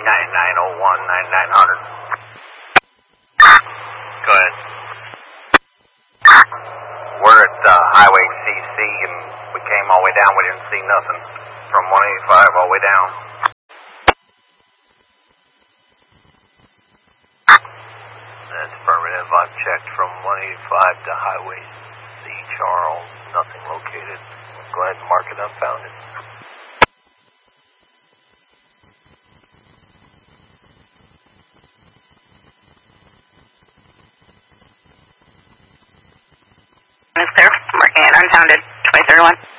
9901 9900. Go ahead. We're at Highway CC and we came all the way down. We didn't see nothing from 185 all the way down. That's affirmative. I've checked from 185 to Highway C, Charles. Nothing located. Go ahead and mark it unfounded. It's clear. Marking it unfounded. 2031.